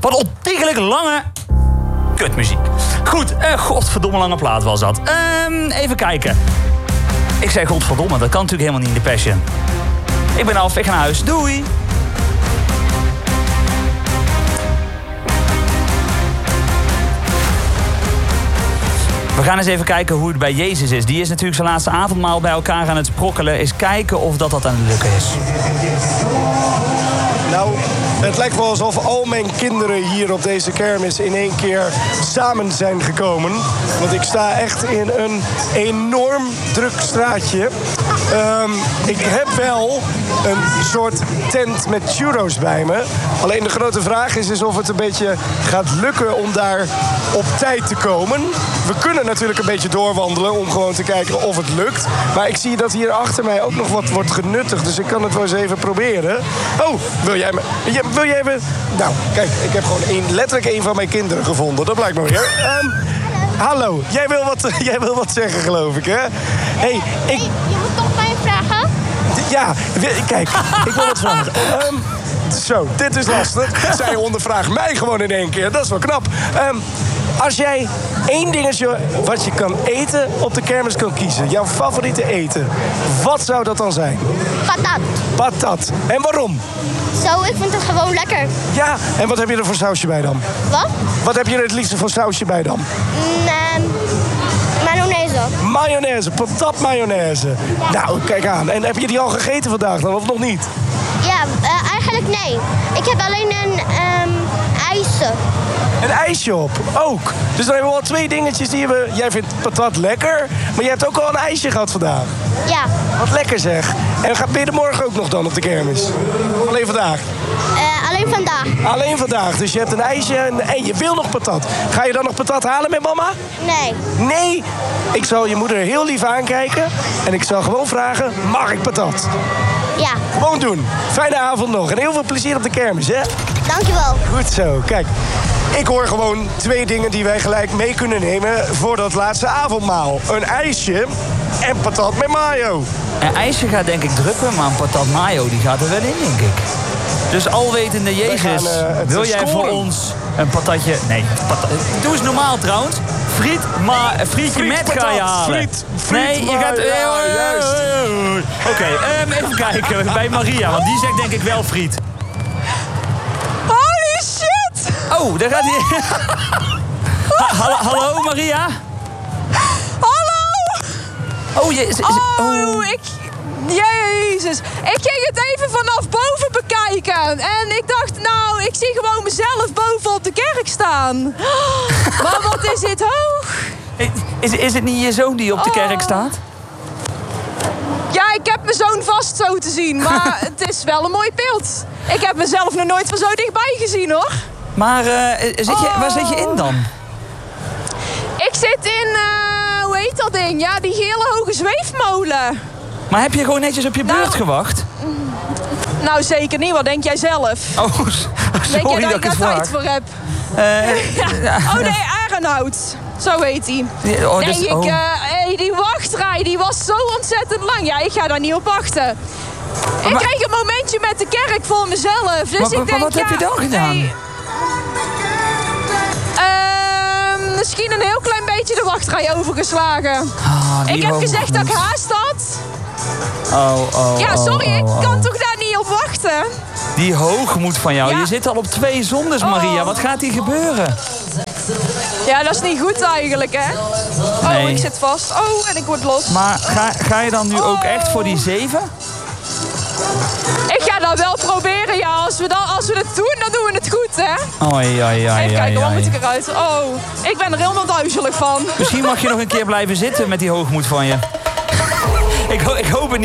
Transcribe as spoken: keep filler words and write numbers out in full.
Wat ontiegelijk lange kutmuziek. Goed, uh, godverdomme lange plaat was dat. Um, even kijken. Ik zei godverdomme, dat kan natuurlijk helemaal niet in de Passion. Ik ben af, ik ga naar huis. Doei! We gaan eens even kijken hoe het bij Jezus is. Die is natuurlijk zijn laatste avondmaal bij elkaar aan het sprokkelen. Eens kijken of dat, dat aan het lukken is. Nou, het lijkt wel alsof al mijn kinderen hier op deze kermis in één keer samen zijn gekomen. Want ik sta echt in een enorm druk straatje. Um, ik heb wel een soort tent met churros bij me. Alleen de grote vraag is, is of het een beetje gaat lukken om daar op tijd te komen. We kunnen natuurlijk een beetje doorwandelen om gewoon te kijken of het lukt. Maar ik zie dat hier achter mij ook nog wat wordt genuttigd. Dus ik kan het wel eens even proberen. Oh, wil jij me... Wil jij me... Nou, kijk, ik heb gewoon één, letterlijk één van mijn kinderen gevonden. Dat blijkt maar weer. Um, hallo, jij wil, wat, jij wil wat zeggen, geloof ik, hè? Hey, ik... Hey, je moet toch mij vragen? Ja, kijk, ik wil wat vragen. Um, zo, dit is lastig. Zij ondervraagt mij gewoon in één keer. Dat is wel knap. Um, als jij één dingetje wat je kan eten op de kermis kan kiezen, jouw favoriete eten, wat zou dat dan zijn? Patat. Patat. En waarom? Zo, ik vind het gewoon lekker. Ja, en wat heb je er voor sausje bij dan? Wat? Wat heb je er het liefste voor sausje bij dan? Mm, uh, mayonaise. Mayonaise, patat mayonaise. Ja. Nou, kijk aan. En heb je die al gegeten vandaag dan, of nog niet? Ja, uh, eigenlijk nee. Ik heb alleen een um, ijsje. Een ijsje op, ook. Dus dan hebben we al twee dingetjes die we... Jij vindt patat lekker, maar je hebt ook al een ijsje gehad vandaag. Ja. Wat lekker zeg. En ben je er morgen ook nog dan op de kermis? Alleen vandaag? Uh, alleen vandaag. Alleen vandaag, dus je hebt een ijsje en, en je wil nog patat. Ga je dan nog patat halen met mama? Nee. Nee? Ik zal je moeder heel lief aankijken en ik zal gewoon vragen, mag ik patat? Ja. Gewoon doen. Fijne avond nog en heel veel plezier op de kermis, hè? Dankjewel. Goed zo, kijk. Ik hoor gewoon twee dingen die wij gelijk mee kunnen nemen voor dat laatste avondmaal. Een ijsje en patat met mayo. Een ijsje gaat denk ik druppen, maar een patat mayo die gaat er wel in, denk ik. Dus alwetende Jezus, gaan, uh, wil jij voor ons een patatje... Nee, patat... doe eens normaal trouwens. Friet, maar frietje friet, met patat, ga je halen. Friet, friet, nee, je gaat... Ja, juist. Oké, okay, um, even kijken bij Maria, want die zegt denk ik wel friet. Holy shit! Oh, daar gaat hij... ha, hallo, hallo Maria? Hallo! Oh, je, is, is, oh, oh, ik... Jezus. Ik ging het even vanaf boven bekijken. En ik dacht, nou, ik zie gewoon mezelf boven op de kerk staan. Maar wat is dit hoog? Is, is het niet je zoon die op de kerk staat? Ja, ik heb mijn zoon vast zo te zien. Maar het is wel een mooi beeld. Ik heb mezelf nog nooit van zo dichtbij gezien, hoor. Maar uh, zit je, oh. waar zit je in dan? Ik zit in, uh, hoe heet dat ding? Ja, die hele hoge zweefmolen. Maar heb je gewoon netjes op je beurt nou, gewacht? Nou, zeker niet. Wat denk jij zelf? Oh, sorry denk jij dat, dat ik daar tijd voor heb? Uh, ja. Oh nee, Arenhout. Zo heet hij. Ja, oh, nee, dus, ik, oh. uh, hey, die wachtrij die was zo ontzettend lang. Ja, ik ga daar niet op wachten. Maar, ik kreeg een momentje met de kerk voor mezelf. Dus maar, ik maar denk, wat ja, heb je dan gedaan? Nee, uh, misschien een heel klein beetje de wachtrij overgeslagen. Oh, ik heb gezegd dat ik haast had. Oh, oh, ja, sorry, oh, oh, ik kan oh. toch daar niet op wachten? Die hoogmoed van jou. Ja. Je zit al op twee zondes, Maria. Oh. Wat gaat hier gebeuren? Ja, dat is niet goed eigenlijk, hè? Oh, nee. ik zit vast. Oh, en ik word los. Maar ga, ga je dan nu oh. ook echt voor die zeven? Ik ga dat wel proberen, ja. Als we, dan, als we het doen, dan doen we het goed, hè? Oei, oei, oei, Even kijken, oei, waar moet ik eruit? Oh, ik ben er helemaal duizelig van. Misschien mag je nog een keer blijven zitten met die hoogmoed van je. ik, ho ik hoop het niet.